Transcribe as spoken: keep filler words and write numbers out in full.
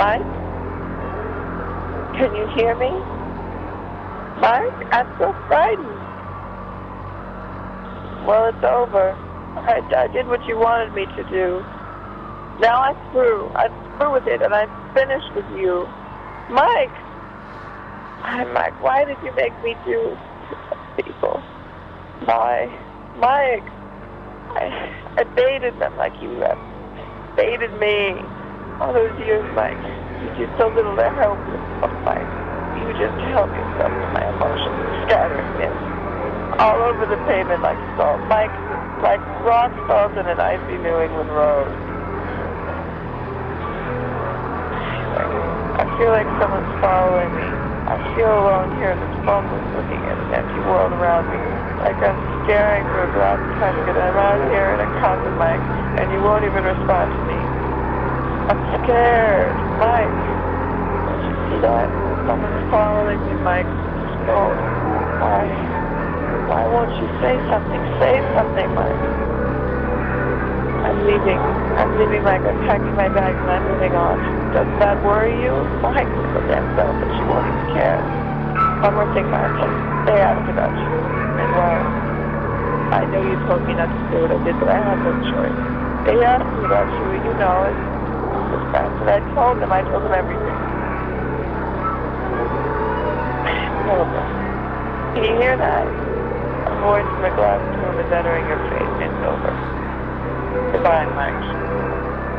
Mike? Can you hear me? Mike, I'm so frightened. Well, it's over. I, I did what you wanted me to do. Now I'm through. I'm through with it, and I'm finished with you. Mike! Hi, Mike, why did you make me do this, people? Why? Mike! I, I baited them like you have baited me. All those years, Mike. You did so little to help yourself, Mike. You just help yourself to my emotions, scattering this all over the pavement like salt. Mike, like rock salt in an icy New England road. I feel like someone's following me. I feel alone here in this phoneless looking at an empty world around me. Like I'm staring through a glass casket and I'm out here in a coffin, Mike, and you won't even respond to me. I'm scared, Mike. Don't you see that? Someone's following me, Mike. Oh, why? Why won't you say something? Say something, Mike. I'm leaving. I'm leaving, Mike. I'm packing my bags and I'm moving on. Doesn't that worry you? Mike, so damn selfish. You won't even care. One more thing, Mike. They asked about you. And well, I know you told me not to do what I did, but I had no choice. They asked me about you, and you know it. Was fast, and I told them. I told them everything. Horrible. Can you hear that? A voice from a glass tomb is entering your face. It's over. Goodbye, Mike.